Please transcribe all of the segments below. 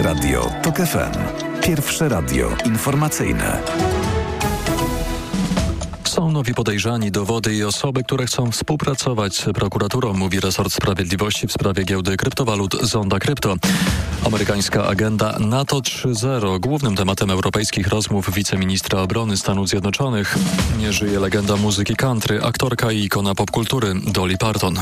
Radio TOK FM. Pierwsze radio informacyjne. Są nowi podejrzani, dowody i osoby, które chcą współpracować z prokuraturą, mówi resort sprawiedliwości w sprawie giełdy kryptowalut Zonda Krypto. Amerykańska agenda NATO 3.0. Głównym tematem europejskich rozmów wiceministra obrony Stanów Zjednoczonych. Nie żyje legenda muzyki country, aktorka i ikona popkultury Dolly Parton.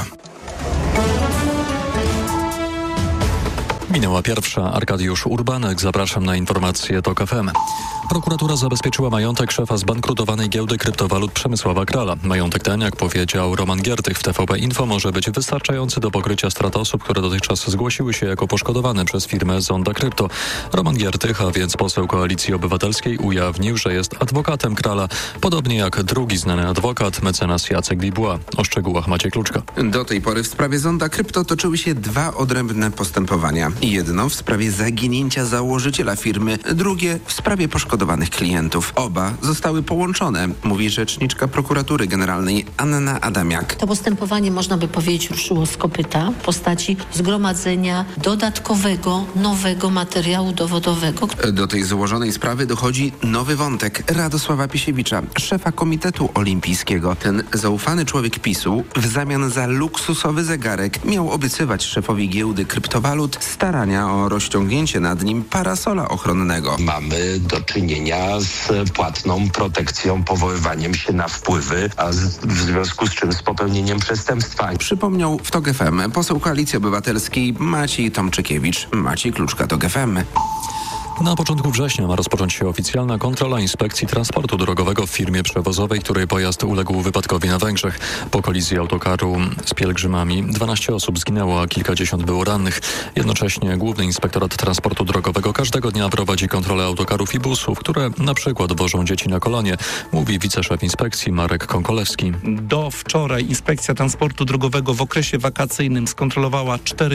Minęła pierwsza. Arkadiusz Urbanek. Zapraszam na informacje TOK FM. Prokuratura zabezpieczyła majątek szefa zbankrutowanej giełdy kryptowalut Przemysława Krala. Majątek ten, jak powiedział Roman Giertych w TVP Info, może być wystarczający do pokrycia strat osób, które dotychczas zgłosiły się jako poszkodowane przez firmę Zonda Krypto. Roman Giertych, a więc poseł Koalicji Obywatelskiej, ujawnił, że jest adwokatem Krala, podobnie jak drugi znany adwokat, mecenas Jacek Dubois. O szczegółach Maciej Kluczka. Do tej pory w sprawie Zonda Krypto toczyły się dwa odrębne postępowania. Jedno w sprawie zaginięcia założyciela firmy, drugie w sprawie poszkodowanych klientów. Oba zostały połączone, mówi rzeczniczka prokuratury generalnej Anna Adamiak. To postępowanie, można by powiedzieć, ruszyło z kopyta w postaci zgromadzenia dodatkowego, nowego materiału dowodowego. Do tej złożonej sprawy dochodzi nowy wątek Radosława Pisiewicza, szefa Komitetu Olimpijskiego. Ten zaufany człowiek PiS-u w zamian za luksusowy zegarek miał obiecywać szefowi giełdy kryptowalut starania o rozciągnięcie nad nim parasola ochronnego. Mamy do czynienia z płatną protekcją, powoływaniem się na wpływy, a w związku z czym z popełnieniem przestępstwa. Przypomniał w TOK FM poseł Koalicji Obywatelskiej Maciej Tomczykiewicz. Maciej Kluczka, TOK FM. Na początku września ma rozpocząć się oficjalna kontrola Inspekcji Transportu Drogowego w firmie przewozowej, której pojazd uległ wypadkowi na Węgrzech. Po kolizji autokaru z pielgrzymami 12 osób zginęło, a kilkadziesiąt było rannych. Jednocześnie Główny Inspektorat Transportu Drogowego każdego dnia prowadzi kontrolę autokarów i busów, które na przykład wożą dzieci na kolonie, mówi wiceszef inspekcji Marek Konkolewski. Do wczoraj Inspekcja Transportu Drogowego w okresie wakacyjnym skontrolowała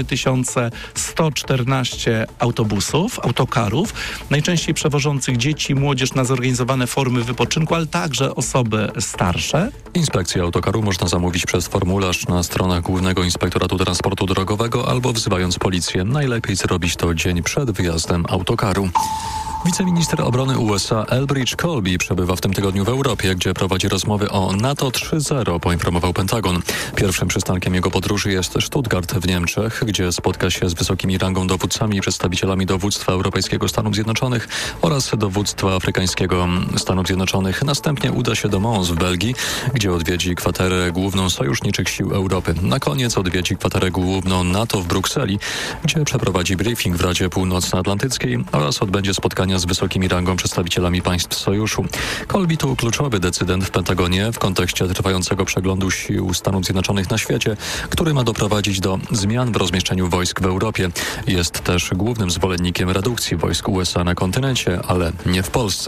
4114 autobusów, autokarów, najczęściej przewożących dzieci i młodzież na zorganizowane formy wypoczynku, ale także osoby starsze. Inspekcję autokaru można zamówić przez formularz na stronach Głównego Inspektoratu Transportu Drogowego albo wzywając policję. Najlepiej zrobić to dzień przed wyjazdem autokaru. Wiceminister obrony USA Elbridge Colby przebywa w tym tygodniu w Europie, gdzie prowadzi rozmowy o NATO 3.0, poinformował Pentagon. Pierwszym przystankiem jego podróży jest Stuttgart w Niemczech, gdzie spotka się z wysokimi rangą dowódcami i przedstawicielami dowództwa Europejskiego Stanów Zjednoczonych oraz dowództwa afrykańskiego Stanów Zjednoczonych. Następnie uda się do Mons w Belgii, gdzie odwiedzi kwaterę główną sojuszniczych sił Europy. Na koniec odwiedzi kwaterę główną NATO w Brukseli, gdzie przeprowadzi briefing w Radzie Północnoatlantyckiej oraz odbędzie spotkania z wysokimi rangą przedstawicielami państw sojuszu. Colby to kluczowy decydent w Pentagonie w kontekście trwającego przeglądu sił Stanów Zjednoczonych na świecie, który ma doprowadzić do zmian w rozmieszczeniu wojsk w Europie. Jest też głównym zwolennikiem redukcji wojsk USA na kontynencie, ale nie w Polsce.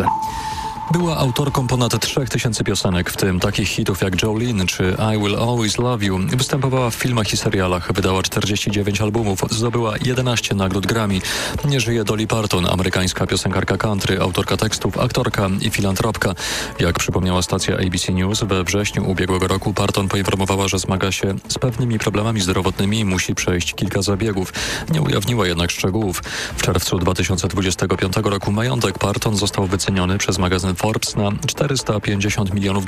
Była autorką ponad 3000 piosenek, w tym takich hitów jak Jolene czy I Will Always Love You. Występowała w filmach i serialach, wydała 49 albumów, zdobyła 11 nagród Grammy. Nie żyje Dolly Parton, amerykańska piosenkarka country, autorka tekstów, aktorka i filantropka. Jak przypomniała stacja ABC News, we wrześniu ubiegłego roku Parton poinformowała, że zmaga się z pewnymi problemami zdrowotnymi i musi przejść kilka zabiegów. Nie ujawniła jednak szczegółów. W czerwcu 2025 roku majątek Parton został wyceniony przez magazyn Forbes na $450 milionów,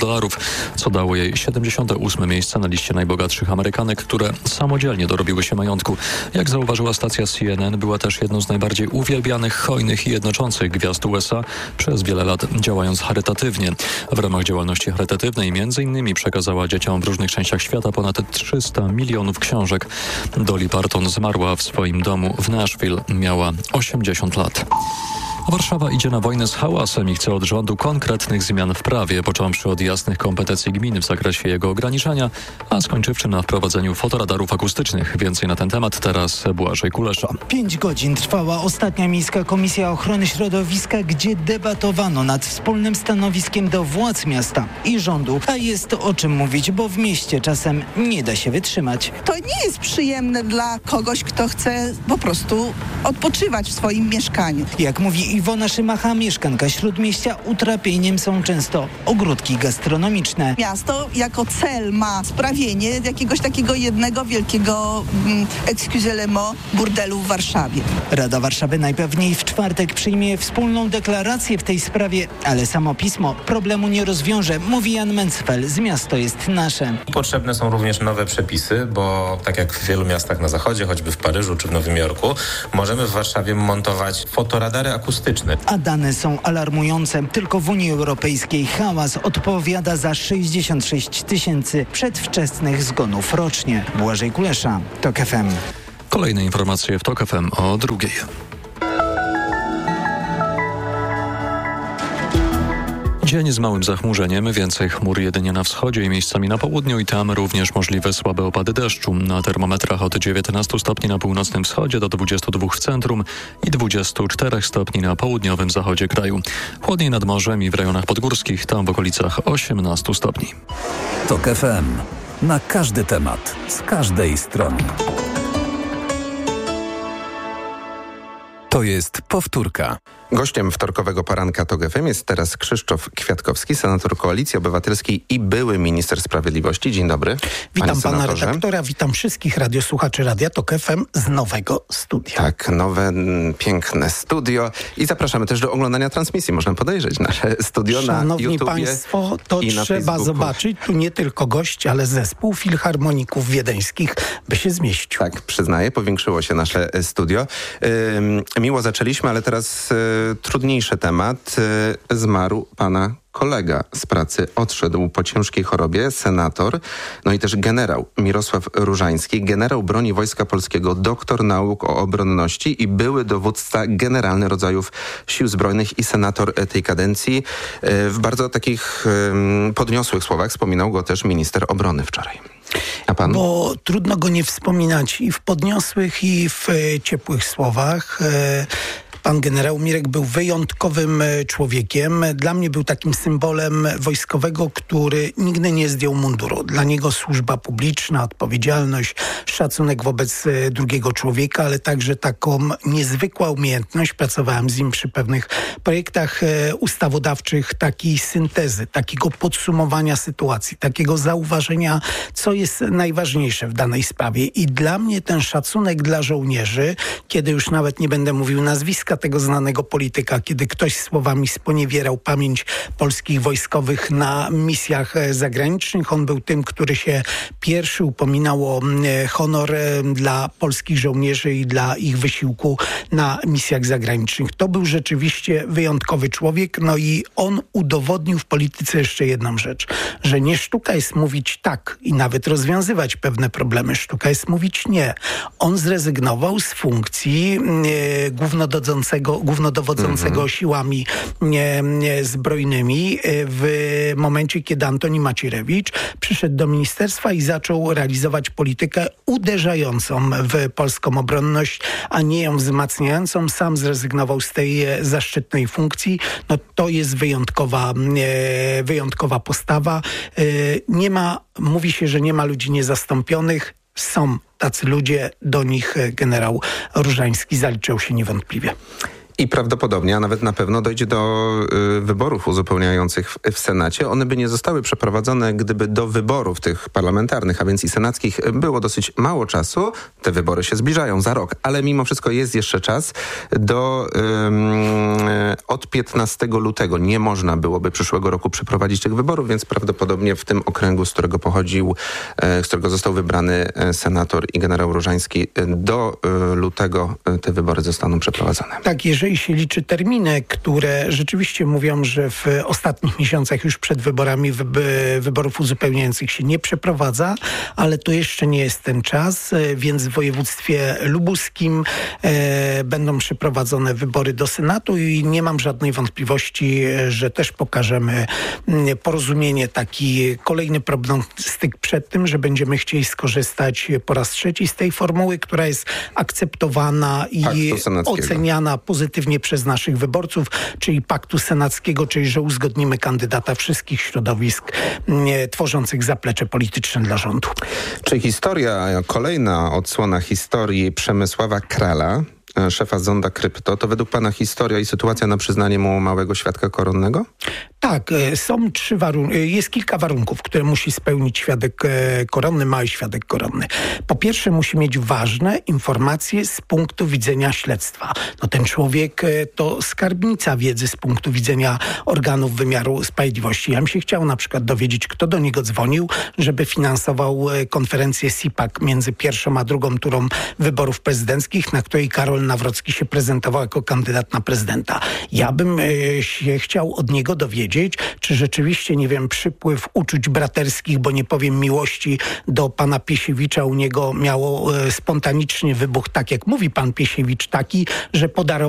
co dało jej 78. miejsce na liście najbogatszych Amerykanek, które samodzielnie dorobiły się majątku. Jak zauważyła stacja CNN, była też jedną z najbardziej uwielbianych, hojnych i jednoczących gwiazd USA, przez wiele lat działając charytatywnie. W ramach działalności charytatywnej m.in. przekazała dzieciom w różnych częściach świata ponad 300 milionów książek. Dolly Parton zmarła w swoim domu w Nashville. Miała 80 lat. Warszawa idzie na wojnę z hałasem i chce od rządu konkretnych zmian w prawie, począwszy od jasnych kompetencji gminy w zakresie jego ograniczania, a skończywszy na wprowadzeniu fotoradarów akustycznych. Więcej na ten temat teraz Błażej Kulesza. 5 godzin trwała ostatnia Miejska Komisja Ochrony Środowiska, gdzie debatowano nad wspólnym stanowiskiem do władz miasta i rządu. A jest o czym mówić, bo w mieście czasem nie da się wytrzymać. To nie jest przyjemne dla kogoś, kto chce po prostu odpoczywać w swoim mieszkaniu. Jak mówi Iwona Szymacha, mieszkanka Śródmieścia. Utrapieniem są często ogródki gastronomiczne. Miasto jako cel ma sprawienie jakiegoś takiego jednego wielkiego, excusez le mot, burdelu w Warszawie. Rada Warszawy najpewniej w czwartek przyjmie wspólną deklarację w tej sprawie, ale samo pismo problemu nie rozwiąże, mówi Jan Mencfel z Miasto jest nasze. Potrzebne są również nowe przepisy, bo tak jak w wielu miastach na zachodzie, choćby w Paryżu czy w Nowym Jorku, możemy w Warszawie montować fotoradary akustyczne. A dane są alarmujące. Tylko w Unii Europejskiej hałas odpowiada za 66 000 przedwczesnych zgonów rocznie. Błażej Kulesza, TOK FM. Kolejne informacje w TOK FM o 2:00. Dzień z małym zachmurzeniem, więcej chmur jedynie na wschodzie i miejscami na południu i tam również możliwe słabe opady deszczu. Na termometrach od 19 stopni na północnym wschodzie do 22 w centrum i 24 stopni na południowym zachodzie kraju. Chłodniej nad morzem i w rejonach podgórskich, tam w okolicach 18 stopni. TOK FM. Na każdy temat, z każdej strony. To jest powtórka. Gościem wtorkowego poranka TOK FM jest teraz Krzysztof Kwiatkowski, senator Koalicji Obywatelskiej i były minister sprawiedliwości. Dzień dobry. Witam pana redaktora, witam wszystkich radiosłuchaczy Radia TOK FM z nowego studia. Tak, nowe, piękne studio i zapraszamy też do oglądania transmisji. Można podejrzeć nasze studio Szanowni na YouTubie. Państwo, to i na trzeba Facebooku. zobaczyć. Tu nie tylko gość, ale zespół filharmoników wiedeńskich by się zmieścił. Tak, przyznaję, powiększyło się nasze studio. Miło zaczęliśmy, ale teraz trudniejszy temat. Zmarł pana kolega z pracy, odszedł po ciężkiej chorobie, senator, no i też generał Mirosław Różański, generał broni Wojska Polskiego, doktor nauk o obronności i były dowódca generalny rodzajów Sił Zbrojnych i senator tej kadencji. W bardzo takich podniosłych słowach wspominał go też minister obrony wczoraj. A pan? Bo trudno go nie wspominać i w podniosłych, i w ciepłych słowach. Pan generał Mirek był wyjątkowym człowiekiem. Dla mnie był takim symbolem wojskowego, który nigdy nie zdjął munduru. Dla niego służba publiczna, odpowiedzialność, szacunek wobec drugiego człowieka, ale także taką niezwykła umiejętność. Pracowałem z nim przy pewnych projektach ustawodawczych, takiej syntezy, takiego podsumowania sytuacji, takiego zauważenia, co jest najważniejsze w danej sprawie. I dla mnie ten szacunek dla żołnierzy, kiedy już nawet nie będę mówił nazwiska tego znanego polityka, kiedy ktoś słowami sponiewierał pamięć polskich wojskowych na misjach zagranicznych. On był tym, który się pierwszy upominał o honor dla polskich żołnierzy i dla ich wysiłku na misjach zagranicznych. To był rzeczywiście wyjątkowy człowiek, no i on udowodnił w polityce jeszcze jedną rzecz, że nie sztuka jest mówić tak i nawet rozwiązywać pewne problemy. Sztuka jest mówić nie. On zrezygnował z funkcji głównodowodzącego siłami zbrojnymi w momencie, kiedy Antoni Macierewicz przyszedł do ministerstwa i zaczął realizować politykę uderzającą w polską obronność, a nie ją wzmacniającą. Sam zrezygnował z tej zaszczytnej funkcji. No to jest wyjątkowa postawa. Mówi się, że nie ma ludzi niezastąpionych. Są tacy ludzie, do nich generał Różański zaliczył się niewątpliwie. I prawdopodobnie, a nawet na pewno dojdzie do wyborów uzupełniających w Senacie. One by nie zostały przeprowadzone, gdyby do wyborów tych parlamentarnych, a więc i senackich, było dosyć mało czasu. Te wybory się zbliżają za rok, ale mimo wszystko jest jeszcze czas. Od 15 lutego nie można byłoby przyszłego roku przeprowadzić tych wyborów, więc prawdopodobnie w tym okręgu, z którego pochodził, z którego został wybrany senator i generał Różański, do lutego te wybory zostaną przeprowadzone. Tak, jeżeli się liczy terminy, które rzeczywiście mówią, że w ostatnich miesiącach już przed wyborami wyborów uzupełniających się nie przeprowadza, ale to jeszcze nie jest ten czas, więc w województwie lubuskim będą przeprowadzone wybory do Senatu i nie mam żadnej wątpliwości, że też pokażemy porozumienie, taki kolejny prognostyk przed tym, że będziemy chcieli skorzystać po raz trzeci z tej formuły, która jest akceptowana i oceniana pozytywnie przez naszych wyborców, czyli Paktu Senackiego, czyli że uzgodnimy kandydata wszystkich środowisk tworzących zaplecze polityczne dla rządu. Czy historia, kolejna odsłona historii Przemysława Krala, szefa Zonda Krypto, to według pana historia i sytuacja na przyznanie mu małego świadka koronnego? Tak, są 3 warunki. Jest kilka warunków, które musi spełnić świadek koronny, mały świadek koronny. Po pierwsze, musi mieć ważne informacje z punktu widzenia śledztwa. No, ten człowiek to skarbnica wiedzy z punktu widzenia organów wymiaru sprawiedliwości. Ja bym się chciał na przykład dowiedzieć, kto do niego dzwonił, żeby finansował konferencję CIPAC między pierwszą a drugą turą wyborów prezydenckich, na której Karol Nawrocki się prezentował jako kandydat na prezydenta. Ja bym się chciał od niego dowiedzieć, czy rzeczywiście, nie wiem, przypływ uczuć braterskich, bo nie powiem miłości do pana Piesiewicza u niego miało spontanicznie wybuch, tak jak mówi pan Piesiewicz, taki, że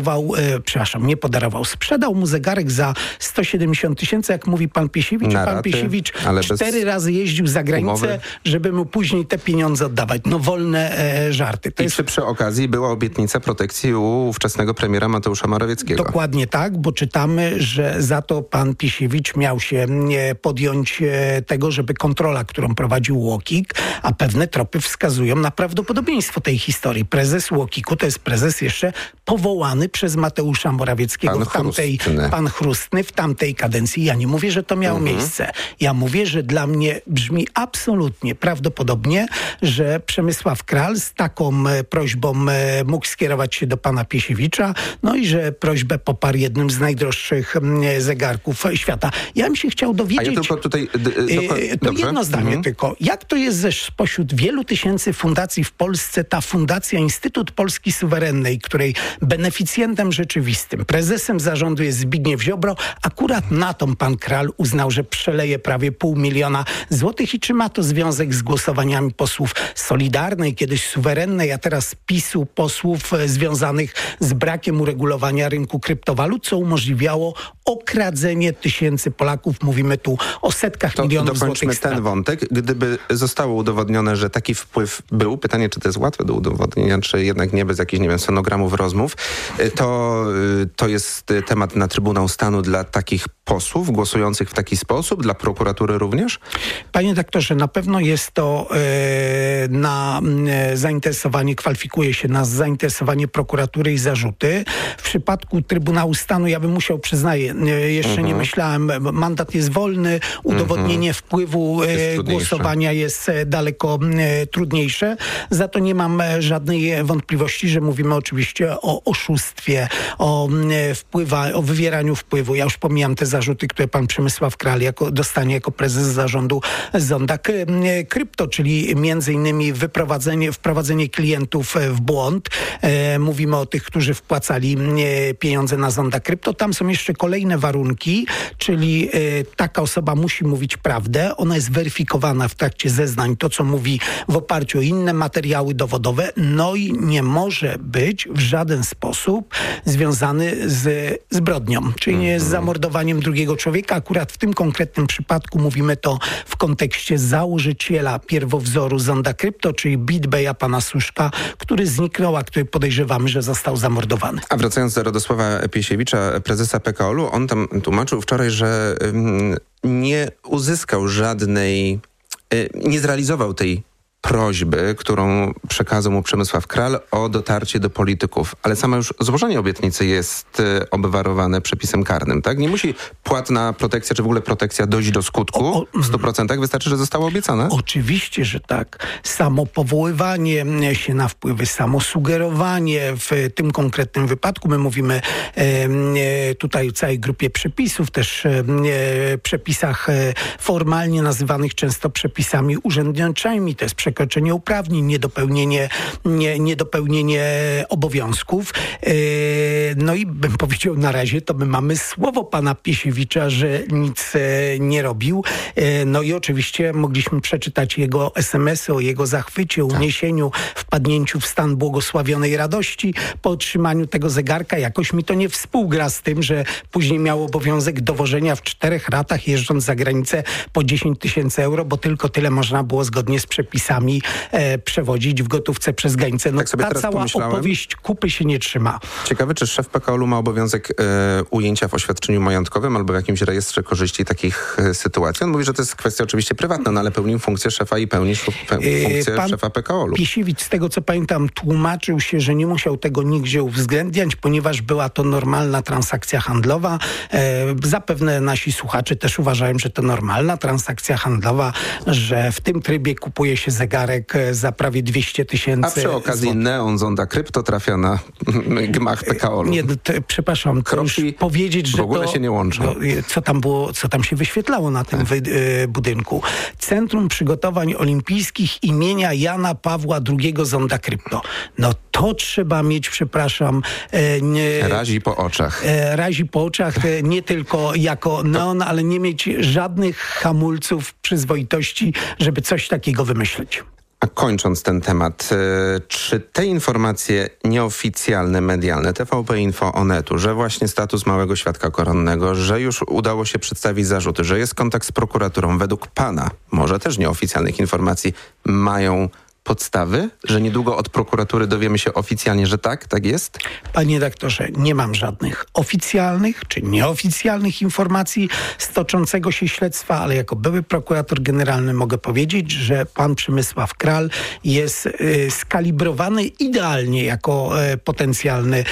sprzedał mu zegarek za 170 tysięcy, jak mówi pan Piesiewicz. Pan Piesiewicz 4 razy jeździł za granicę, umowy, żeby mu później te pieniądze oddawać. No wolne żarty. Przy okazji była obietnica protekcji u ówczesnego premiera Mateusza Morawieckiego. Dokładnie tak, bo czytamy, że za to pan Piesiewicz miał się podjąć tego, żeby kontrola, którą prowadził UOKiK, a pewne tropy wskazują na prawdopodobieństwo tej historii. Prezes UOKiK-u to jest prezes jeszcze powołany przez Mateusza Morawieckiego, pan Chrustny w tamtej kadencji. Ja nie mówię, że to miało miejsce. Ja mówię, że dla mnie brzmi absolutnie prawdopodobnie, że Przemysław Kral z taką prośbą mógł skierować się do pana Piesiewicza, no i że prośbę poparł jednym z najdroższych zegarków świata. Ja bym się chciał dowiedzieć... A ja tylko tutaj... to jedno zdanie tylko. Jak to jest, że spośród wielu tysięcy fundacji w Polsce ta fundacja Instytut Polski Suwerennej, której beneficjentem rzeczywistym, prezesem zarządu jest Zbigniew Ziobro, akurat na tą pan Kral uznał, że przeleje prawie 500 000 złotych i czy ma to związek z głosowaniami posłów Solidarnej, kiedyś Suwerennej, a teraz PiS-u, posłów związanych z brakiem uregulowania rynku kryptowalut, co umożliwiało okradzenie tysięcy Polaków. Mówimy tu o setkach milionów złotych. Dokończmy ten wątek. Gdyby zostało udowodnione, że taki wpływ był, pytanie, czy to jest łatwe do udowodnienia, czy jednak nie bez jakichś, nie wiem, sonogramów rozmów, to jest temat na Trybunał Stanu dla takich posłów głosujących w taki sposób, dla prokuratury również? Panie doktorze, na pewno jest to kwalifikuje się na zainteresowanie prokuratury i zarzuty. W przypadku Trybunału Stanu ja bym musiał, przyznaję, jeszcze nie myślałem, mandat jest wolny, udowodnienie wpływu głosowania jest daleko trudniejsze. Za to nie mam żadnej wątpliwości, że mówimy oczywiście o oszustwie, o wywieraniu wpływu. Ja już pomijam te zarzuty, które pan Przemysław Kral dostanie jako prezes zarządu Zonda Krypto, czyli między innymi wprowadzenie klientów w błąd. Mówimy o tych, którzy wpłacali pieniądze na Zonda Krypto. Tam są jeszcze kolejne warunki, czyli taka osoba musi mówić prawdę. Ona jest weryfikowana w trakcie zeznań, to co mówi w oparciu o inne materiały dowodowe, no i nie może być w żaden sposób związany z zbrodnią, czyli nie z zamordowaniem drugiego człowieka. Akurat w tym konkretnym przypadku mówimy to w kontekście założyciela pierwowzoru Zonda Krypto, czyli BitBaya, pana Suszka, który zniknął, a który podejrzewamy, że został zamordowany. A wracając do Radosława Piesiewicza, prezesa PKOL-u, on tam tłumaczył wczoraj, że nie uzyskał nie zrealizował tej prośby, którą przekazał mu Przemysław Kral o dotarcie do polityków. Ale samo już złożenie obietnicy jest obwarowane przepisem karnym, tak? Nie musi płatna protekcja, czy w ogóle protekcja dojść do skutku w 100%. Wystarczy, że zostało obiecane? Oczywiście, że tak. Samo powoływanie się na wpływy, samo sugerowanie w tym konkretnym wypadku. My mówimy tutaj o całej grupie przepisów, też przepisach formalnie nazywanych często przepisami urzędniczymi. To jest przekroczenie uprawnień, niedopełnienie obowiązków. No i bym powiedział, na razie to my mamy słowo pana Piesiewicza, że nic nie robił. No i oczywiście mogliśmy przeczytać jego SMS-y o jego zachwycie, uniesieniu, wpadnięciu w stan błogosławionej radości po otrzymaniu tego zegarka. Jakoś mi to nie współgra z tym, że później miał obowiązek dowożenia w 4 ratach, jeżdżąc za granicę po 10 000 euro, bo tylko tyle można było zgodnie z przepisami czasami przewodzić w gotówce przez granicę. No, tak sobie ta teraz cała pomyślałem. opowieść kupy się nie trzyma. Ciekawe, czy szef PKOL-u ma obowiązek ujęcia w oświadczeniu majątkowym albo w jakimś rejestrze korzyści takich sytuacji. On mówi, że to jest kwestia oczywiście prywatna, no ale pełni funkcję szefa i pełni funkcję szefa PKOL-u. Pisiewicz, z tego co pamiętam, tłumaczył się, że nie musiał tego nigdzie uwzględniać, ponieważ była to normalna transakcja handlowa. Zapewne nasi słuchacze też uważają, że to normalna transakcja handlowa, że w tym trybie kupuje się zegarek za prawie 200 000 A przy okazji neon zonda krypto trafia na gmach PKOL-u. Nie, przepraszam, to już powiedzieć, że w ogóle to, się nie łączą. Co tam się wyświetlało na tym budynku. Centrum Przygotowań Olimpijskich imienia Jana Pawła II zonda krypto. No to trzeba mieć, przepraszam... razi po oczach. Razi po oczach, nie tylko jako neon, ale nie mieć żadnych hamulców przyzwoitości, żeby coś takiego wymyślić. A kończąc ten temat, czy te informacje nieoficjalne, medialne, TVP Info, Onetu, że właśnie status małego świadka koronnego, że już udało się przedstawić zarzuty, że jest kontakt z prokuraturą, według pana, może też nieoficjalnych informacji, mają podstawy, że niedługo od prokuratury dowiemy się oficjalnie, że tak jest? Panie redaktorze, nie mam żadnych oficjalnych czy nieoficjalnych informacji z toczącego się śledztwa, ale jako były prokurator generalny mogę powiedzieć, że pan Przemysław Kral jest skalibrowany idealnie jako potencjalny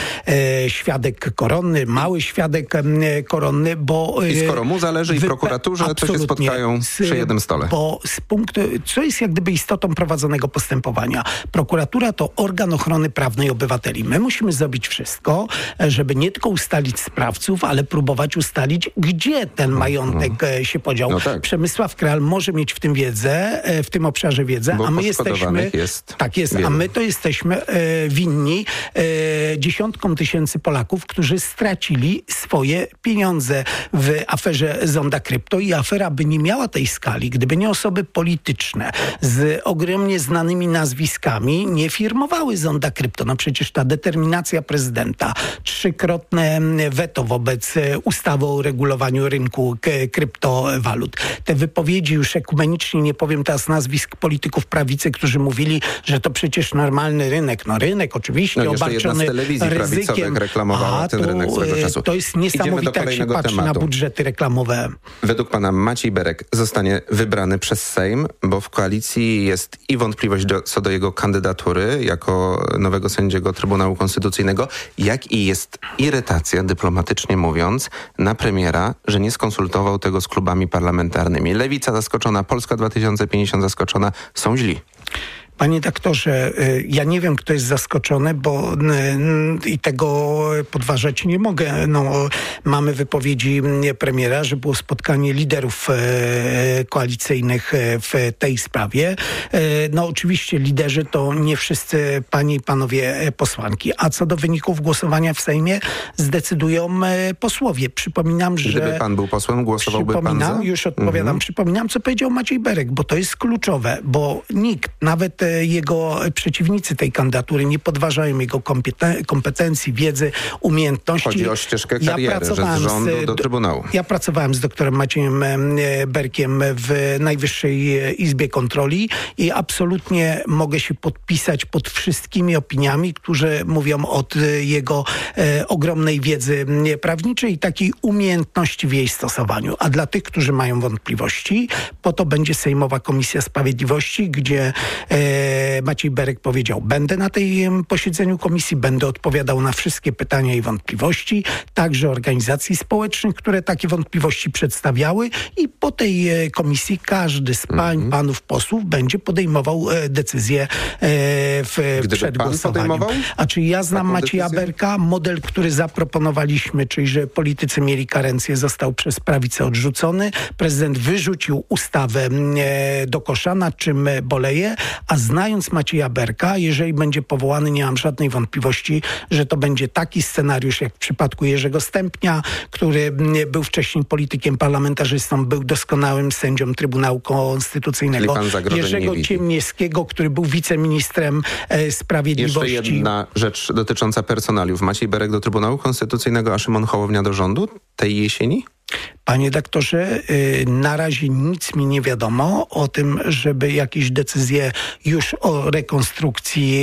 świadek koronny, mały świadek koronny, bo... I skoro mu zależy i prokuraturze, to się spotkają przy jednym stole. Bo z punktu, co jest jak gdyby istotą prowadzonego postępowania. Prokuratura to organ ochrony prawnej obywateli. My musimy zrobić wszystko, żeby nie tylko ustalić sprawców, ale próbować ustalić, gdzie ten majątek się podział. No tak. Przemysław Kral może mieć w tym wiedzę, w tym obszarze wiedzę, bo a my jesteśmy... Tak jest, wiele. A my to jesteśmy winni dziesiątkom tysięcy Polaków, którzy stracili swoje pieniądze w aferze zonda krypto i afera by nie miała tej skali, gdyby nie osoby polityczne z ogromnie znanymi nazwiskami nie firmowały zonda krypto. No przecież ta determinacja prezydenta, trzykrotne weto wobec ustawy o uregulowaniu rynku kryptowalut. Te wypowiedzi już ekumenicznie, nie powiem teraz nazwisk polityków prawicy, którzy mówili, że to przecież normalny rynek. No rynek oczywiście obarczony jedna z telewizji ryzykiem. reklamowała ten rynek swego czasu. To jest niesamowite, jak się patrzy na budżety reklamowe. Według pana Maciej Berek zostanie wybrany przez Sejm, bo w koalicji jest i wątpliwość co do jego kandydatury jako nowego sędziego Trybunału Konstytucyjnego, jak i jest irytacja, dyplomatycznie mówiąc, na premiera, że nie skonsultował tego z klubami parlamentarnymi. Lewica zaskoczona, Polska 2050 zaskoczona, są źli. Panie doktorze, ja nie wiem, kto jest zaskoczony, bo i tego podważać nie mogę. No, mamy wypowiedzi premiera, że było spotkanie liderów koalicyjnych w tej sprawie. No oczywiście liderzy to nie wszyscy panie i panowie posłanki. A co do wyników głosowania w Sejmie zdecydują posłowie. Przypominam, że... Gdyby pan był posłem, głosowałby pan za? Już odpowiadam. Przypominam, co powiedział Maciej Berek, bo to jest kluczowe, bo nikt, nawet jego przeciwnicy tej kandydatury nie podważają jego kompetencji, wiedzy, umiejętności. Chodzi o ścieżkę kariery, że z rządu do Trybunału. Ja pracowałem z doktorem Maciejem Berkiem w Najwyższej Izbie Kontroli i absolutnie mogę się podpisać pod wszystkimi opiniami, które mówią o jego ogromnej wiedzy prawniczej i takiej umiejętności w jej stosowaniu. A dla tych, którzy mają wątpliwości, po to będzie Sejmowa Komisja Sprawiedliwości, gdzie Maciej Berek powiedział, będę na tym posiedzeniu komisji, będę odpowiadał na wszystkie pytania i wątpliwości, także organizacji społecznych, które takie wątpliwości przedstawiały i po tej komisji każdy z pań, panów posłów będzie podejmował decyzję przed głosowaniem. A czy ja znam Macieja Berka? Model, który zaproponowaliśmy, czyli że politycy mieli karencję, został przez prawicę odrzucony. Prezydent wyrzucił ustawę do kosza, nad czym boleję, a znając Macieja Berka, jeżeli będzie powołany, nie mam żadnej wątpliwości, że to będzie taki scenariusz, jak w przypadku Jerzego Stępnia, który był wcześniej politykiem, parlamentarzystą, był doskonałym sędzią Trybunału Konstytucyjnego. Jerzego Ciemniewskiego, który był wiceministrem sprawiedliwości. Jeszcze jedna rzecz dotycząca personaliów. Maciej Berek do Trybunału Konstytucyjnego, a Szymon Hołownia do rządu tej jesieni? Panie doktorze, na razie nic mi nie wiadomo o tym, żeby jakieś decyzje już o rekonstrukcji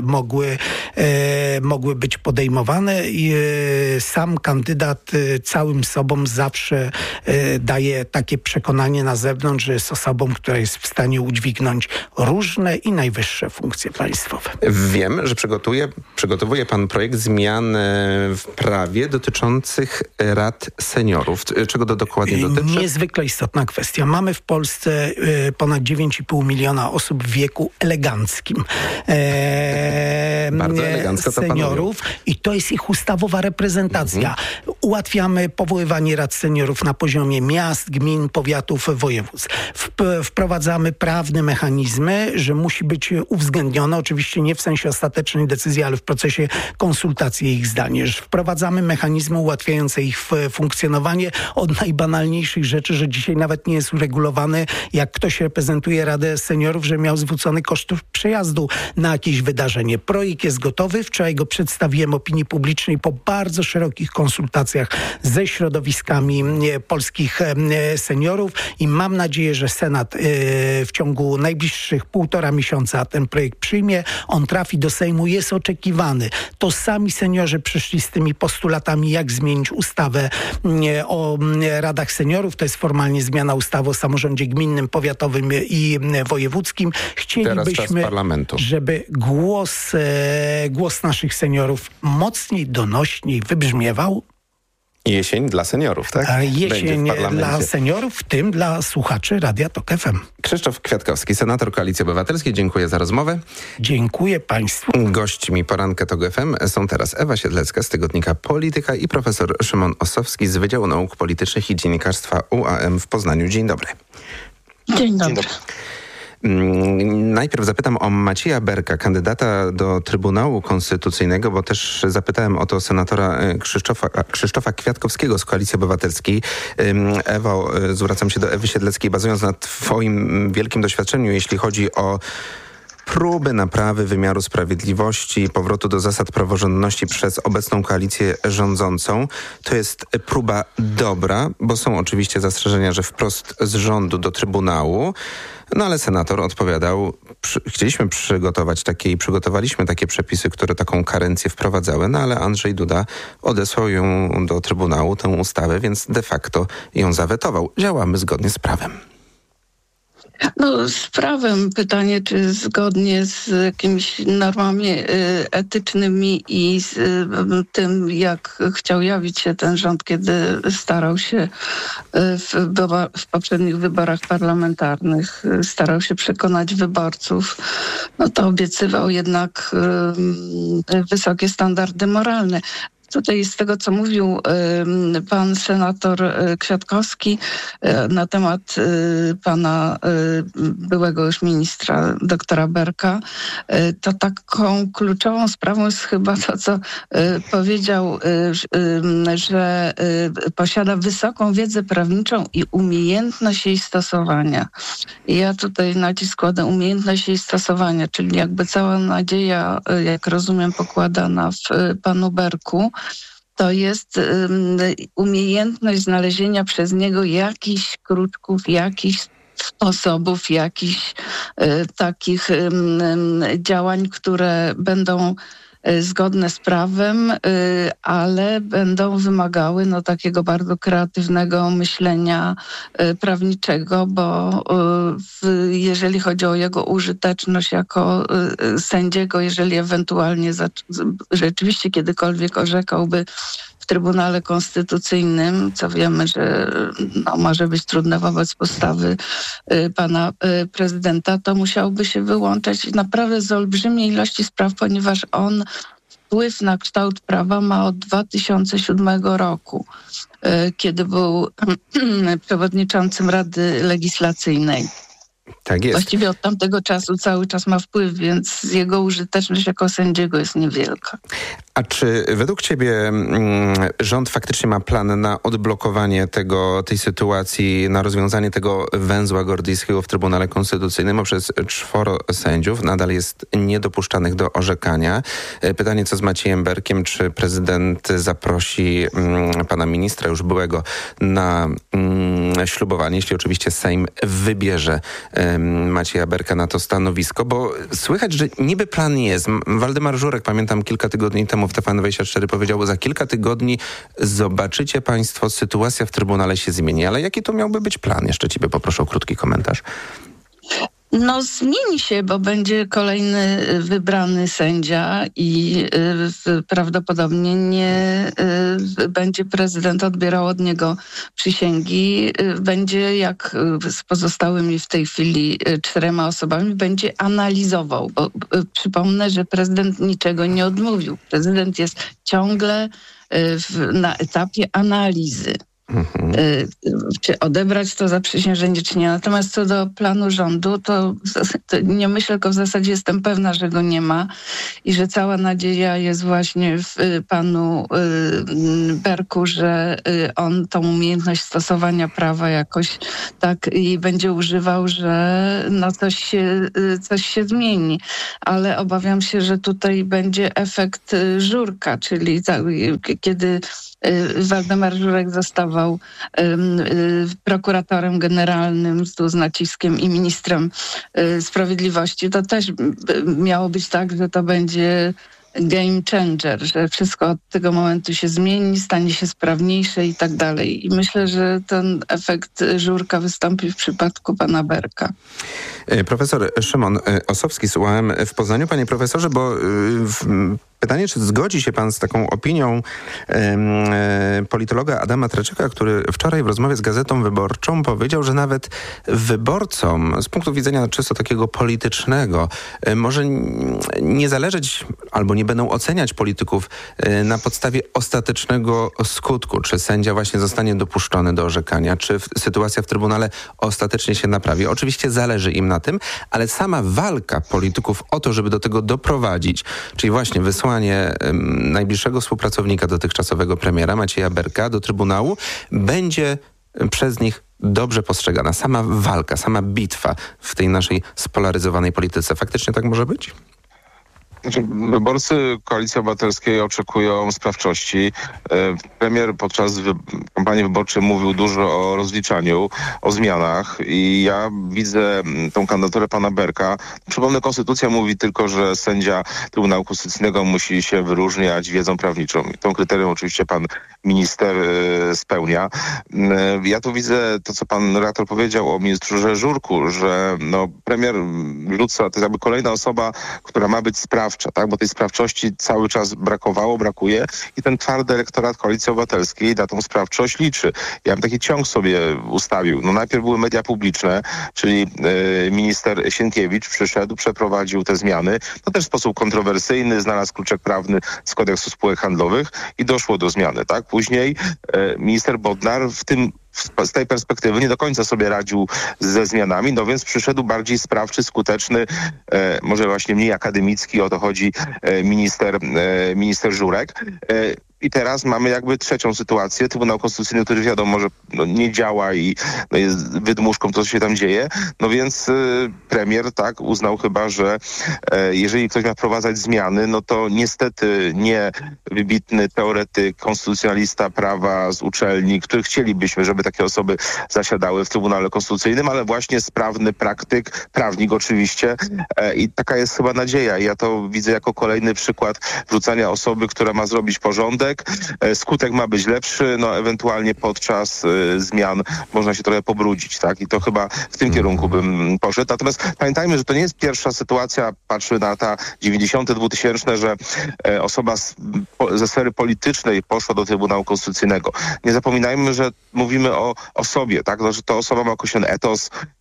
mogły być podejmowane. Sam kandydat całym sobą zawsze daje takie przekonanie na zewnątrz, że jest osobą, która jest w stanie udźwignąć różne i najwyższe funkcje państwowe. Wiem, że przygotowuje pan projekt zmian w prawie dotyczących rad seniorów. Czego to dokładnie dotyczy? Niezwykle istotna kwestia. Mamy w Polsce ponad 9,5 miliona osób w wieku eleganckim. Bardzo elegancko to seniorów i to jest ich ustawowa reprezentacja. Ułatwiamy powoływanie rad seniorów na poziomie miast, gmin, powiatów, województw. Wprowadzamy prawne mechanizmy, że musi być uwzględnione, oczywiście nie w sensie ostatecznej decyzji, ale w procesie konsultacji ich zdanie. Wprowadzamy mechanizmy ułatwiające ich funkcjonowanie od najbanalniejszych rzeczy, że dzisiaj nawet nie jest uregulowany, jak ktoś reprezentuje Radę Seniorów, że miał zwrócony kosztów przejazdu na jakieś wydarzenie. Projekt jest gotowy. Wczoraj go przedstawiłem opinii publicznej po bardzo szerokich konsultacjach ze środowiskami polskich seniorów i mam nadzieję, że Senat w ciągu najbliższych 1,5 miesiąca ten projekt przyjmie. On trafi do Sejmu, jest oczekiwany. To sami seniorzy przyszli z tymi postulatami, jak zmienić ustawę o radach seniorów. To jest formalnie zmiana ustawy o samorządzie gminnym, powiatowym i wojewódzkim. Chcielibyśmy, żeby głos naszych seniorów mocniej, donośniej wybrzmiewał. Jesień dla seniorów, tak? Jesień dla seniorów, w tym dla słuchaczy Radia Tok FM. Krzysztof Kwiatkowski, senator Koalicji Obywatelskiej. Dziękuję za rozmowę. Dziękuję państwu. Gośćmi poranka Tok FM są teraz Ewa Siedlecka z tygodnika Polityka i profesor Szymon Ossowski z Wydziału Nauk Politycznych i Dziennikarstwa UAM w Poznaniu. Dzień dobry. Dzień dobry. Najpierw zapytam o Macieja Berka, kandydata do Trybunału Konstytucyjnego, bo też zapytałem o to senatora Krzysztofa Kwiatkowskiego z Koalicji Obywatelskiej. Ewo, zwracam się do Ewy Siedleckiej, bazując na twoim wielkim doświadczeniu, jeśli chodzi o próby naprawy wymiaru sprawiedliwości, powrotu do zasad praworządności przez obecną koalicję rządzącą. To jest próba dobra, bo są oczywiście zastrzeżenia, że wprost z rządu do Trybunału. No ale senator odpowiadał, chcieliśmy przygotowaliśmy takie przepisy, które taką karencję wprowadzały, no ale Andrzej Duda odesłał ją do Trybunału, tę ustawę, więc de facto ją zawetował. Działamy zgodnie z prawem. No, z prawem pytanie, czy zgodnie z jakimiś normami etycznymi i z tym, jak chciał jawić się ten rząd, kiedy starał się w poprzednich wyborach parlamentarnych, starał się przekonać wyborców, no to obiecywał jednak wysokie standardy moralne. Tutaj z tego, co mówił pan senator Kwiatkowski na temat pana byłego już ministra, doktora Berka, to taką kluczową sprawą jest chyba to, co powiedział, że posiada wysoką wiedzę prawniczą i umiejętność jej stosowania. I ja tutaj nacisk kładę umiejętność jej stosowania, czyli jakby cała nadzieja, jak rozumiem, pokładana w panu Berku, to jest umiejętność znalezienia przez niego jakichś kruczków, jakichś sposobów, jakichś takich działań, które będą zgodne z prawem, ale będą wymagały takiego bardzo kreatywnego myślenia prawniczego, bo jeżeli chodzi o jego użyteczność jako sędziego, jeżeli ewentualnie rzeczywiście kiedykolwiek orzekałby w Trybunale Konstytucyjnym, co wiemy, że może być trudne wobec postawy pana prezydenta, to musiałby się wyłączać naprawdę z olbrzymiej ilości spraw, ponieważ on wpływ na kształt prawa ma od 2007 roku, kiedy był przewodniczącym Rady Legislacyjnej. Tak jest. Właściwie od tamtego czasu cały czas ma wpływ, więc jego użyteczność jako sędziego jest niewielka. A czy według ciebie rząd faktycznie ma plan na odblokowanie tej sytuacji, na rozwiązanie tego węzła gordyjskiego w Trybunale Konstytucyjnym, bo przez 4 sędziów nadal jest niedopuszczanych do orzekania? Pytanie, co z Maciejem Berkiem? Czy prezydent zaprosi pana ministra już byłego na ślubowanie, jeśli oczywiście Sejm wybierze Macieja Berka na to stanowisko? Bo słychać, że niby plan jest. Waldemar Żurek, pamiętam, kilka tygodni temu w TVN24 powiedział, za kilka tygodni zobaczycie państwo, sytuacja w Trybunale się zmieni. Ale jaki to miałby być plan? Jeszcze ciebie poproszę o krótki komentarz. No zmieni się, bo będzie kolejny wybrany sędzia i prawdopodobnie nie będzie prezydent odbierał od niego przysięgi. Będzie jak z pozostałymi w tej chwili 4 osobami, będzie analizował. Bo przypomnę, że prezydent niczego nie odmówił. Prezydent jest ciągle na etapie analizy. Czy odebrać to zaprzysiężenie, czy nie. Natomiast co do planu rządu, to nie myślę, tylko w zasadzie jestem pewna, że go nie ma i że cała nadzieja jest właśnie w panu Berku, że on tą umiejętność stosowania prawa jakoś tak i będzie używał, że no coś się zmieni. Ale obawiam się, że tutaj będzie efekt Żurka, czyli kiedy Waldemar Żurek zostawał prokuratorem generalnym z naciskiem i ministrem sprawiedliwości, to też miało być tak, że to będzie game changer, że wszystko od tego momentu się zmieni, stanie się sprawniejsze i tak dalej. I myślę, że ten efekt Żurka wystąpi w przypadku pana Berka. Profesor Szymon Ossowski z UAM w Poznaniu. Panie profesorze, bo pytanie, czy zgodzi się pan z taką opinią politologa Adama Traczyka, który wczoraj w rozmowie z Gazetą Wyborczą powiedział, że nawet wyborcom z punktu widzenia czysto takiego politycznego może nie zależeć albo nie będą oceniać polityków na podstawie ostatecznego skutku, czy sędzia właśnie zostanie dopuszczony do orzekania, czy sytuacja w Trybunale ostatecznie się naprawi. Oczywiście zależy im na tym, ale sama walka polityków o to, żeby do tego doprowadzić, czyli właśnie wysłanie najbliższego współpracownika dotychczasowego premiera Macieja Berka do Trybunału, będzie przez nich dobrze postrzegana. Sama walka, sama bitwa w tej naszej spolaryzowanej polityce. Faktycznie tak może być? Wyborcy Koalicji Obywatelskiej oczekują sprawczości. Premier podczas kampanii wyborczej mówił dużo o rozliczaniu, o zmianach i ja widzę tą kandydaturę pana Berka. Przypomnę, konstytucja mówi tylko, że sędzia Trybunału Konstytucyjnego musi się wyróżniać wiedzą prawniczą. I tą kryterium oczywiście pan minister spełnia. Ja tu widzę to, co pan redaktor powiedział o ministrze Żurku, że premier rzuca, to jest jakby kolejna osoba, która ma być sprawcza, tak? Bo tej sprawczości cały czas brakuje i ten twardy elektorat Koalicji Obywatelskiej na tą sprawczość liczy. Ja bym taki ciąg sobie ustawił. Najpierw były media publiczne, czyli minister Sienkiewicz przyszedł, przeprowadził te zmiany. To też w sposób kontrowersyjny, znalazł kluczek prawny z kodeksu spółek handlowych i doszło do zmiany, tak? Później minister Bodnar z tej perspektywy nie do końca sobie radził ze zmianami, więc przyszedł bardziej sprawczy, skuteczny, może właśnie mniej akademicki, o to chodzi minister Żurek. I teraz mamy jakby trzecią sytuację. Trybunał Konstytucyjny, który wiadomo, że nie działa i jest wydmuszką to, co się tam dzieje. Więc premier tak uznał chyba, że jeżeli ktoś ma wprowadzać zmiany, to niestety nie wybitny teoretyk, konstytucjonalista prawa z uczelni, których chcielibyśmy, żeby takie osoby zasiadały w Trybunale Konstytucyjnym, ale właśnie sprawny praktyk, prawnik oczywiście. I taka jest chyba nadzieja. Ja to widzę jako kolejny przykład wrzucania osoby, która ma zrobić porządek. Skutek ma być lepszy, ewentualnie podczas zmian można się trochę pobrudzić, tak? I to chyba w tym kierunku bym poszedł. Natomiast pamiętajmy, że to nie jest pierwsza sytuacja, patrzmy na lata 90., 2000, że osoba ze sfery politycznej poszła do Trybunału Konstytucyjnego. Nie zapominajmy, że mówimy o osobie, tak? Że to osoba ma określony etos,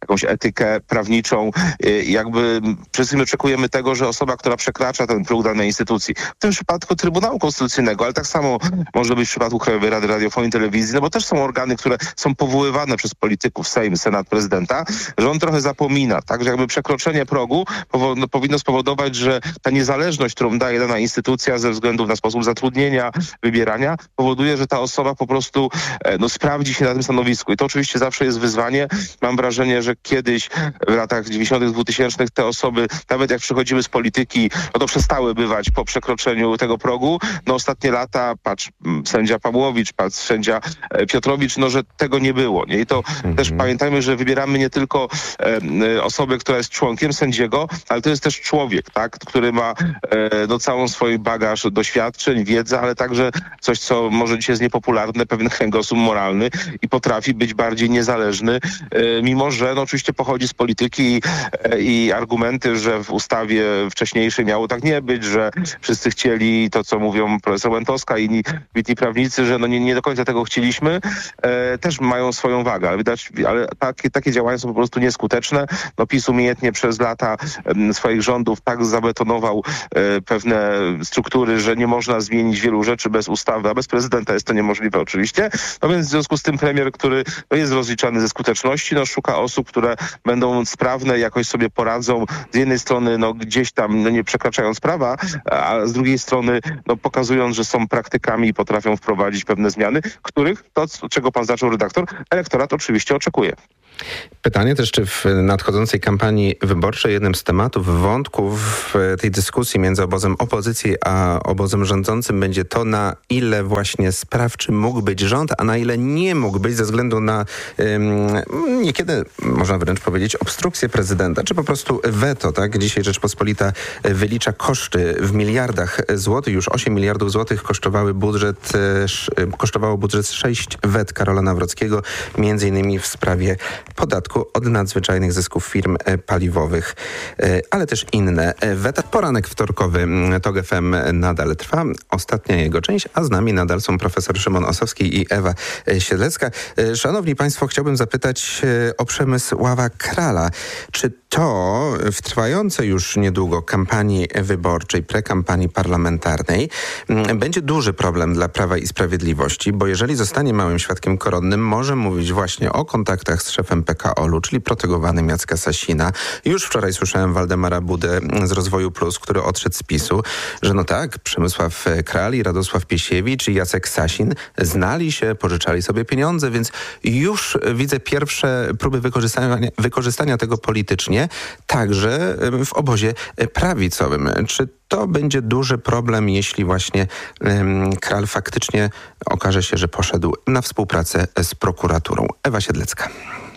jakąś etykę prawniczą. Jakby wszyscy oczekujemy tego, że osoba, która przekracza ten próg danej instytucji, w tym przypadku Trybunału Konstytucyjnego, ale tak samo może być w przypadku Krajowej Rady Radiofonii i Telewizji, no bo też są organy, które są powoływane przez polityków, Sejm, Senat, prezydenta, że on trochę zapomina, tak, że jakby przekroczenie progu powinno spowodować, że ta niezależność, którą daje dana instytucja ze względu na sposób zatrudnienia, wybierania, powoduje, że ta osoba po prostu sprawdzi się na tym stanowisku. I to oczywiście zawsze jest wyzwanie. Mam wrażenie, że kiedyś w latach 90., 2000 te osoby, nawet jak przychodziły z polityki, no to przestały bywać po przekroczeniu tego progu. No ostatnie lata, patrz sędzia Pawłowicz, patrz sędzia Piotrowicz, no że tego nie było. Nie? I to też pamiętajmy, że wybieramy nie tylko osobę, która jest członkiem sędziego, ale to jest też człowiek, tak, który ma całą swój bagaż doświadczeń, wiedzę, ale także coś, co może dzisiaj jest niepopularne, pewien kręgosłup moralny i potrafi być bardziej niezależny, mimo że no, oczywiście pochodzi z polityki i argumenty, że w ustawie wcześniejszej miało tak nie być, że wszyscy chcieli to, co mówią profesor Łętowska i inni wybitni prawnicy, że no nie do końca tego chcieliśmy, też mają swoją wagę, ale takie działania są po prostu nieskuteczne. No PiS umiejętnie przez lata swoich rządów tak zabetonował pewne struktury, że nie można zmienić wielu rzeczy bez ustawy, a bez prezydenta jest to niemożliwe oczywiście. No więc w związku z tym premier, który jest rozliczany ze skuteczności, no szuka osób, które będą sprawne, jakoś sobie poradzą. Z jednej strony no gdzieś tam no, nie przekraczając prawa, a z drugiej strony no, pokazując, że są praktykami i potrafią wprowadzić pewne zmiany, których to, czego pan zaczął redaktor, elektorat oczywiście oczekuje. Pytanie też, czy w nadchodzącej kampanii wyborczej jednym z tematów, wątków tej dyskusji między obozem opozycji a obozem rządzącym będzie to, na ile właśnie sprawczy mógł być rząd, a na ile nie mógł być ze względu na niekiedy, można wręcz powiedzieć, obstrukcję prezydenta, czy po prostu weto, tak? Dzisiaj Rzeczpospolita wylicza koszty w miliardach złotych. Już 8 miliardów złotych kosztowało budżet 6 wet Karola Nawrockiego, między innymi w sprawie podatku od nadzwyczajnych zysków firm paliwowych, ale też inne weta. Poranek wtorkowy TOG FM nadal trwa. Ostatnia jego część, a z nami nadal są profesor Szymon Osowski i Ewa Siedlecka. Szanowni Państwo, chciałbym zapytać o Przemysława Krala. Czy to w trwającej już niedługo kampanii wyborczej, prekampanii parlamentarnej będzie duży problem dla Prawa i Sprawiedliwości, bo jeżeli zostanie małym świadkiem koronnym, może mówić właśnie o kontaktach z szefem PKO-u, czyli protegowanym Jacka Sasina. Już wczoraj słyszałem Waldemara Budę z Rozwoju Plus, który odszedł z PiS-u, że no tak, Przemysław Kral i Radosław Piesiewicz i Jacek Sasin znali się, pożyczali sobie pieniądze, więc już widzę pierwsze próby wykorzystania tego politycznie, także w obozie prawicowym. Czy to będzie duży problem, jeśli właśnie Kral faktycznie okaże się, że poszedł na współpracę z prokuraturą? Ewa Siedlecka.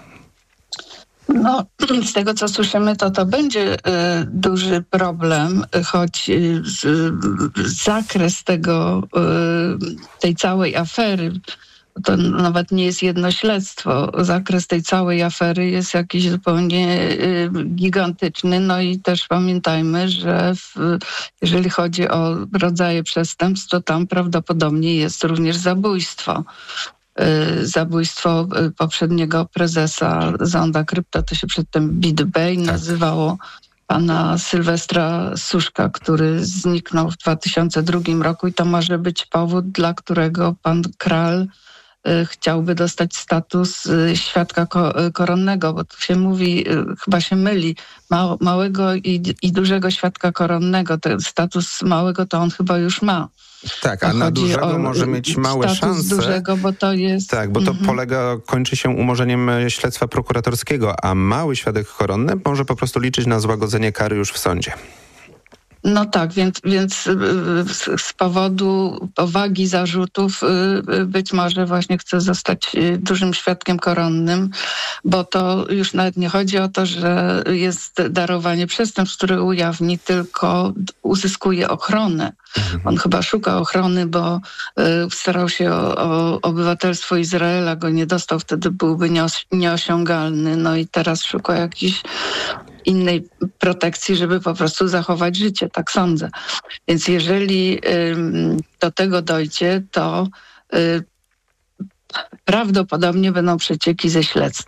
No, z tego co słyszymy, to będzie duży problem, choć zakres tej całej afery, to nawet nie jest jedno śledztwo, zakres tej całej afery jest jakiś zupełnie gigantyczny. No i też pamiętajmy, że jeżeli chodzi o rodzaje przestępstw, to tam prawdopodobnie jest również zabójstwo. Zabójstwo poprzedniego prezesa Zonda Krypto, to się przedtem BitBay nazywało, pana Sylwestra Suszka, który zniknął w 2002 roku i to może być powód, dla którego pan Kral chciałby dostać status świadka koronnego, bo tu się mówi, chyba się myli, małego i dużego świadka koronnego. Ten status małego to on chyba już ma. Tak, a na dużego może mieć małe szanse. Dużego, bo to jest... Tak, bo to kończy się umorzeniem śledztwa prokuratorskiego, a mały świadek koronny może po prostu liczyć na złagodzenie kary już w sądzie. No tak, więc z powodu powagi zarzutów być może właśnie chce zostać dużym świadkiem koronnym, bo to już nawet nie chodzi o to, że jest darowanie przestępstw, które ujawni, tylko uzyskuje ochronę. On chyba szuka ochrony, bo starał się o obywatelstwo Izraela, go nie dostał, wtedy byłby nieosiągalny. No i teraz szuka jakiejś innej protekcji, żeby po prostu zachować życie, tak sądzę. Więc jeżeli do tego dojdzie, to prawdopodobnie będą przecieki ze śledztw.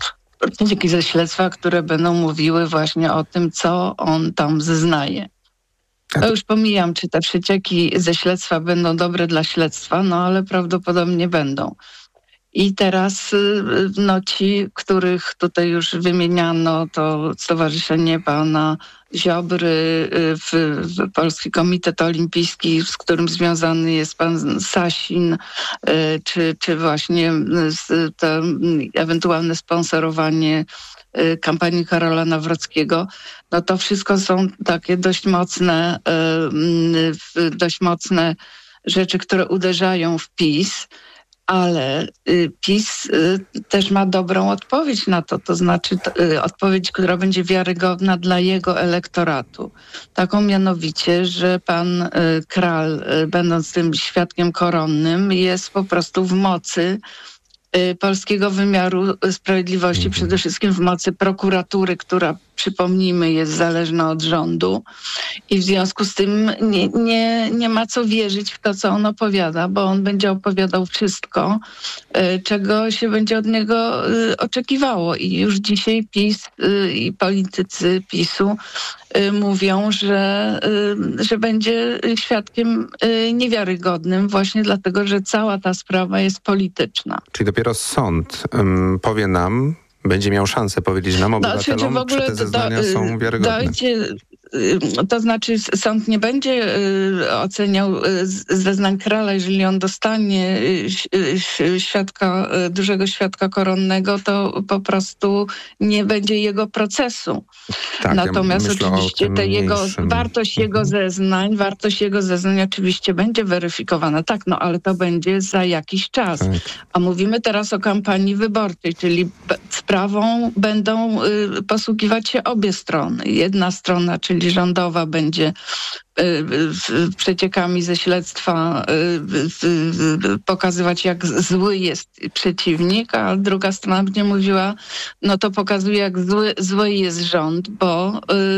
przecieki ze śledztwa, które będą mówiły właśnie o tym, co on tam zeznaje. To już pomijam, czy te przecieki ze śledztwa będą dobre dla śledztwa, no ale prawdopodobnie będą. I teraz ci, których tutaj już wymieniano, to Stowarzyszenie Pana Ziobry, Polski Komitet Olimpijski, z którym związany jest pan Sasin, czy właśnie to ewentualne sponsorowanie kampanii Karola Nawrockiego, no to wszystko są takie dość mocne rzeczy, które uderzają w PiS. Ale PiS też ma dobrą odpowiedź na to znaczy odpowiedź, która będzie wiarygodna dla jego elektoratu. Taką mianowicie, że pan Kral, będąc tym świadkiem koronnym, jest po prostu w mocy polskiego wymiaru sprawiedliwości, przede wszystkim w mocy prokuratury, która, przypomnijmy, jest zależna od rządu i w związku z tym nie ma co wierzyć w to, co on opowiada, bo on będzie opowiadał wszystko, czego się będzie od niego oczekiwało. I już dzisiaj PiS i politycy PiS-u mówią, że będzie świadkiem niewiarygodnym właśnie dlatego, że cała ta sprawa jest polityczna. Czyli dopiero sąd powie nam, będzie miał szansę powiedzieć nam, obywatelom, czy te zeznania są wiarygodne. To znaczy sąd nie będzie oceniał zeznań Krala, jeżeli on dostanie dużego świadka koronnego, to po prostu nie będzie jego procesu. Tak, natomiast oczywiście wartość jego zeznań oczywiście będzie weryfikowana. Tak, no ale to będzie za jakiś czas. Tak. A mówimy teraz o kampanii wyborczej, czyli sprawą będą posługiwać się obie strony. Jedna strona, czyli rządowa, będzie przeciekami ze śledztwa pokazywać, jak zły jest przeciwnik, a druga strona będzie mówiła, no to pokazuje, jak zły jest rząd, bo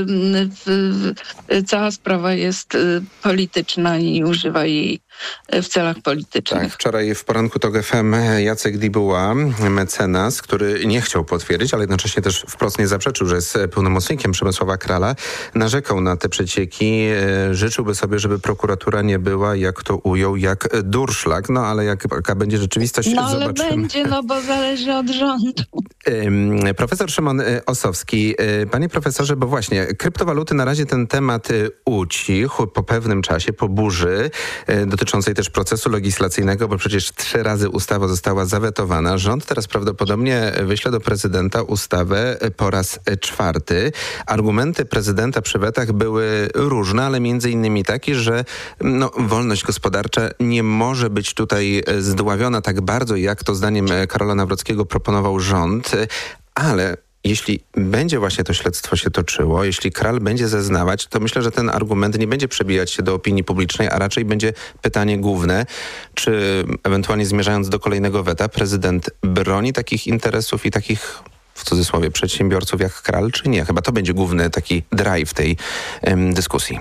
cała sprawa jest polityczna i używa jej w celach politycznych. Tak, wczoraj w poranku TOK FM Jacek Dibuła, mecenas, który nie chciał potwierdzić, ale jednocześnie też wprost nie zaprzeczył, że jest pełnomocnikiem Przemysława Krala, narzekał na te przecieki, życzyłby sobie, żeby prokuratura nie była, jak to ujął, jak durszlak. No ale jaka będzie rzeczywistość, ale będzie, bo zależy od rządu. Profesor Szymon Ossowski. Panie profesorze, bo właśnie kryptowaluty na razie ten temat ucichł po pewnym czasie, po burzy dotyczącej też procesu legislacyjnego, bo przecież 3 razy ustawa została zawetowana. Rząd teraz prawdopodobnie wyśle do prezydenta ustawę po raz 4. Argumenty prezydenta przy wetach były różne, ale między innymi taki, że wolność gospodarcza nie może być tutaj zdławiona tak bardzo, jak to zdaniem Karola Nawrockiego proponował rząd, ale jeśli będzie właśnie to śledztwo się toczyło, jeśli Kral będzie zeznawać, to myślę, że ten argument nie będzie przebijać się do opinii publicznej, a raczej będzie pytanie główne, czy ewentualnie zmierzając do kolejnego weta, prezydent broni takich interesów i takich, w cudzysłowie, przedsiębiorców jak Kral, czy nie? Chyba to będzie główny taki drive tej dyskusji.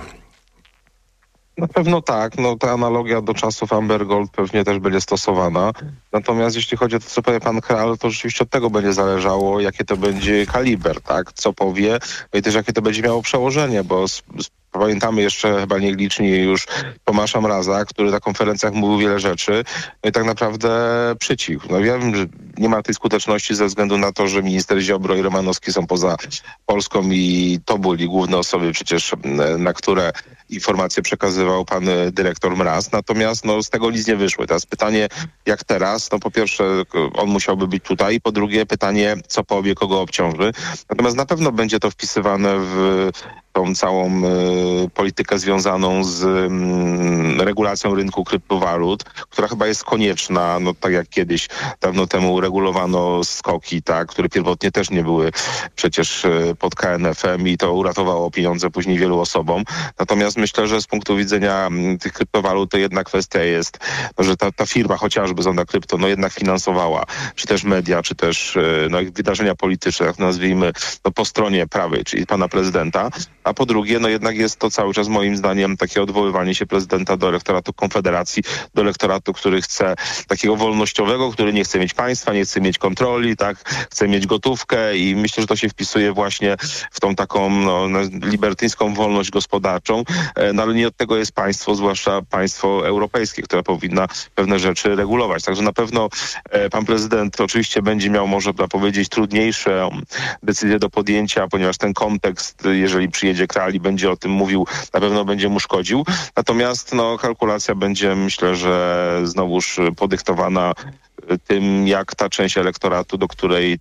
Na pewno tak. Ta analogia do czasów Amber Gold pewnie też będzie stosowana. Natomiast jeśli chodzi o to, co powie pan Kral, to rzeczywiście od tego będzie zależało, jakie to będzie kaliber, tak? Co powie, no i też jakie to będzie miało przełożenie, bo pamiętamy jeszcze chyba nieliczni już Tomasza Mraza, który na konferencjach mówił wiele rzeczy, no i tak naprawdę przycichł. No wiem, że nie ma tej skuteczności ze względu na to, że minister Ziobro i Romanowski są poza Polską i to byli główne osoby przecież, na które informacje przekazywał pan dyrektor Mraz. Natomiast z tego nic nie wyszło. Teraz pytanie, jak teraz? Po pierwsze, on musiałby być tutaj. Po drugie, pytanie, co powie, kogo obciąży. Natomiast na pewno będzie to wpisywane w tą całą politykę związaną z regulacją rynku kryptowalut, która chyba jest konieczna, tak jak kiedyś dawno temu regulowano skoki, tak, które pierwotnie też nie były przecież pod KNF-em i to uratowało pieniądze później wielu osobom. Natomiast myślę, że z punktu widzenia tych kryptowalut to jedna kwestia jest, że ta firma chociażby Zonda Krypto jednak finansowała, czy też media, czy też wydarzenia polityczne, nazwijmy, po stronie prawej, czyli pana prezydenta. a po drugie, no jednak jest to cały czas moim zdaniem takie odwoływanie się prezydenta do elektoratu Konfederacji, do elektoratu, który chce takiego wolnościowego, który nie chce mieć państwa, nie chce mieć kontroli, tak, chce mieć gotówkę i myślę, że to się wpisuje właśnie w tą taką libertyńską wolność gospodarczą, no ale nie od tego jest państwo, zwłaszcza państwo europejskie, które powinna pewne rzeczy regulować. Także na pewno pan prezydent oczywiście będzie miał, można powiedzieć, trudniejsze decyzje do podjęcia, ponieważ ten kontekst, jeżeli przyjedzie kraj i będzie o tym mówił, na pewno będzie mu szkodził. Natomiast kalkulacja będzie, myślę, że znowuż podyktowana tym, jak ta część elektoratu, do której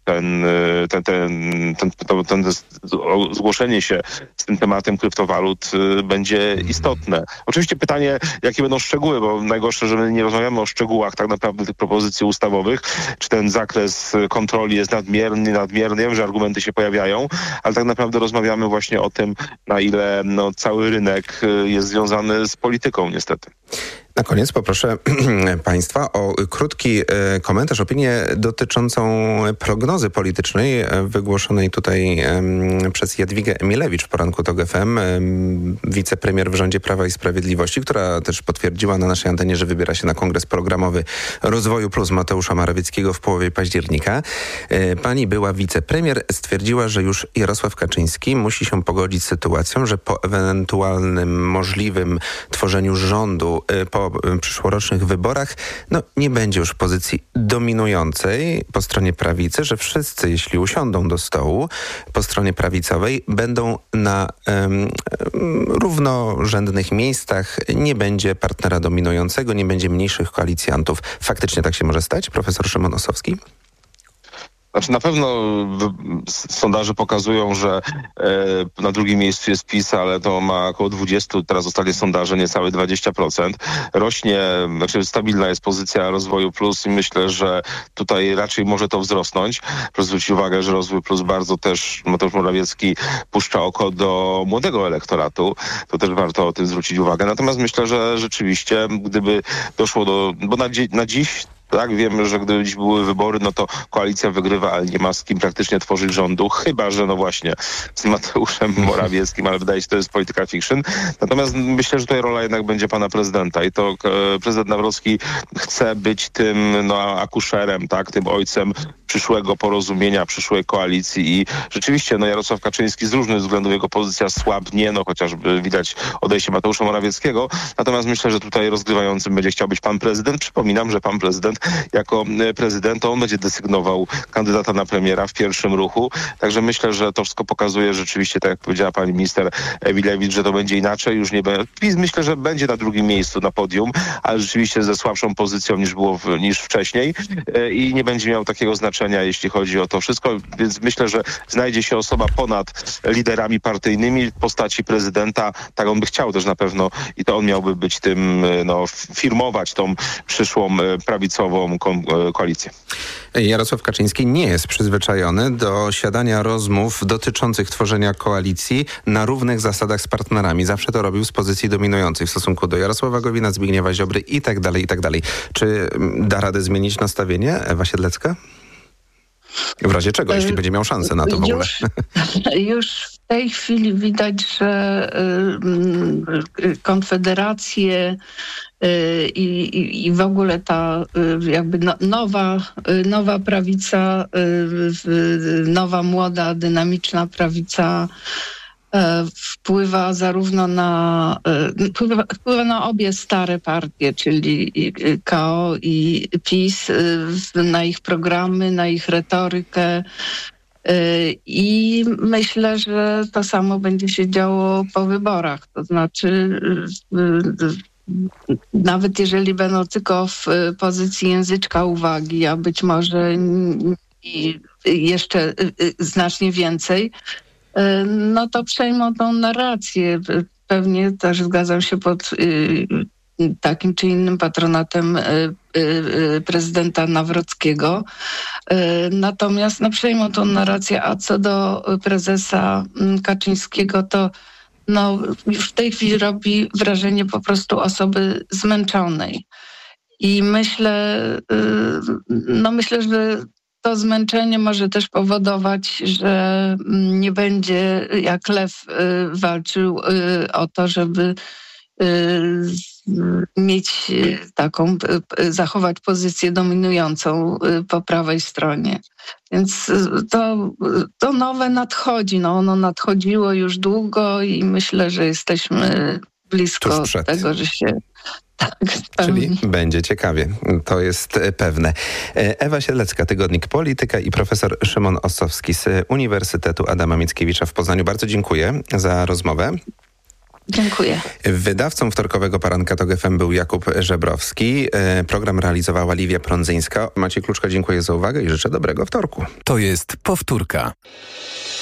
ten zgłoszenie się z tym tematem kryptowalut będzie istotne. Oczywiście pytanie, jakie będą szczegóły, bo najgorsze, że my nie rozmawiamy o szczegółach tak naprawdę tych propozycji ustawowych, czy ten zakres kontroli jest nadmierny. Wiem, że argumenty się pojawiają, ale tak naprawdę rozmawiamy właśnie o tym, na ile cały rynek jest związany z polityką niestety. Na koniec poproszę Państwa o krótki komentarz, opinię dotyczącą prognozy politycznej wygłoszonej tutaj przez Jadwigę Emilewicz w poranku TOG FM, wicepremier w rządzie Prawa i Sprawiedliwości, która też potwierdziła na naszej antenie, że wybiera się na Kongres Programowy Rozwoju Plus Mateusza Morawieckiego w połowie października. Pani była wicepremier stwierdziła, że już Jarosław Kaczyński musi się pogodzić z sytuacją, że po ewentualnym możliwym tworzeniu rządu po przyszłorocznych wyborach, nie będzie już pozycji dominującej po stronie prawicy, że wszyscy, jeśli usiądą do stołu po stronie prawicowej, będą na równorzędnych miejscach, nie będzie partnera dominującego, nie będzie mniejszych koalicjantów. Faktycznie tak się może stać, profesor Szymon Ossowski? Znaczy na pewno sondaże pokazują, że na drugim miejscu jest PiS, ale to ma około 20, teraz ostatnie sondaże niecałe 20%. Rośnie, stabilna jest pozycja Rozwoju Plus i myślę, że tutaj raczej może to wzrosnąć. Proszę zwrócić uwagę, że Rozwój Plus bardzo też Mateusz Morawiecki puszcza oko do młodego elektoratu. To też warto o tym zwrócić uwagę. Natomiast myślę, że rzeczywiście, gdyby doszło bo na dziś tak, wiemy, że gdyby dziś były wybory, to koalicja wygrywa, ale nie ma z kim praktycznie tworzyć rządu, chyba że właśnie z Mateuszem Morawieckim, ale wydaje się, że to jest polityka fiction. Natomiast myślę, że tutaj rola jednak będzie pana prezydenta i to prezydent Nawrocki chce być tym akuszerem, tak, tym ojcem przyszłego porozumienia, przyszłej koalicji i rzeczywiście Jarosław Kaczyński z różnych względów jego pozycja słabnie, chociażby widać odejście Mateusza Morawieckiego. Natomiast myślę, że tutaj rozgrywającym będzie chciał być pan prezydent. Przypominam, że pan prezydent jako prezydent on będzie desygnował kandydata na premiera w pierwszym ruchu. Także myślę, że to wszystko pokazuje rzeczywiście, tak jak powiedziała pani minister Emilewicz, że to będzie inaczej. Już nie będzie. PiS myślę, że będzie na drugim miejscu na podium, ale rzeczywiście ze słabszą pozycją niż wcześniej i nie będzie miał takiego znaczenia, jeśli chodzi o to wszystko. Więc myślę, że znajdzie się osoba ponad liderami partyjnymi w postaci prezydenta. Tak on by chciał też na pewno i to on miałby być tym, firmować tą przyszłą prawicową koalicję. Jarosław Kaczyński nie jest przyzwyczajony do siadania rozmów dotyczących tworzenia koalicji na równych zasadach z partnerami. Zawsze to robił z pozycji dominującej w stosunku do Jarosława Gowina, Zbigniewa Ziobry i tak dalej, i tak dalej. Czy da radę zmienić nastawienie Ewa Siedlecka? W razie czego, jeśli będzie miał szansę na to w ogóle? Już w tej chwili widać, że konfederacje i w ogóle ta jakby nowa prawica, nowa, młoda, dynamiczna prawica wpływa zarówno wpływa na obie stare partie, czyli KO i PiS, na ich programy, na ich retorykę. I myślę, że to samo będzie się działo po wyborach. To znaczy nawet jeżeli będą tylko w pozycji języczka uwagi, a być może jeszcze znacznie więcej, to przejmą tą narrację. Pewnie też zgadzam się pod takim czy innym patronatem prezydenta Nawrockiego. Natomiast przejmą tą narrację, a co do prezesa Kaczyńskiego, to już w tej chwili robi wrażenie po prostu osoby zmęczonej. I myślę, że to zmęczenie może też powodować, że nie będzie jak lew walczył o to, żeby mieć taką, zachować pozycję dominującą po prawej stronie. Więc to nowe nadchodzi. No, ono nadchodziło już długo i myślę, że jesteśmy blisko tego, że się Czyli będzie ciekawie, to jest pewne. Ewa Siedlecka, Tygodnik Polityka i profesor Szymon Ossowski z Uniwersytetu Adama Mickiewicza w Poznaniu. Bardzo dziękuję za rozmowę. Dziękuję. Wydawcą wtorkowego Poranka TOK FM był Jakub Żebrowski. Program realizowała Liwia Prądzyńska. Maciej Kluczka, dziękuję za uwagę i życzę dobrego wtorku. To jest powtórka.